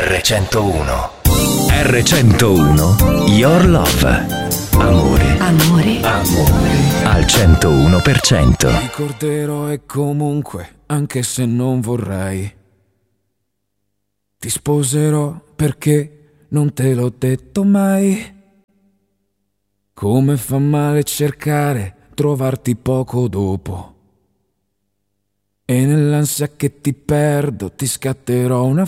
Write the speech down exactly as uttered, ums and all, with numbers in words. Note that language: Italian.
erre centouno. erre centouno Your Love. Amore. Amore. Amore. Al centouno per cento. Ti ricorderò e comunque, anche se non vorrei, ti sposerò perché non te l'ho detto mai. Come fa male cercare, trovarti poco dopo. E nell'ansia che ti perdo ti scatterò una